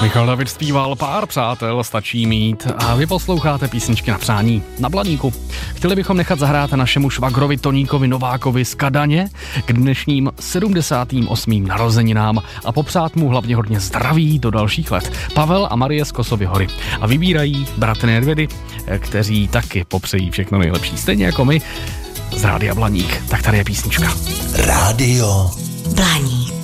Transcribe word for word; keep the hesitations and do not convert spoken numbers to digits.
Michal David zpíval Pár přátel stačí mít a vy posloucháte písničky na přání na Blaníku. Chtěli bychom nechat zahrát našemu švagrovi Toníkovi Novákovi z Kadaně k dnešním sedmdesátým osmým narozeninám a popřát mu hlavně hodně zdraví do dalších let. Pavel a Marie z Kosovy Hory a vybírají bratry Nedvědy, kteří taky popřejí všechno nejlepší, stejně jako my z Rádia Blaník. Tak tady je písnička. Rádio Blaník.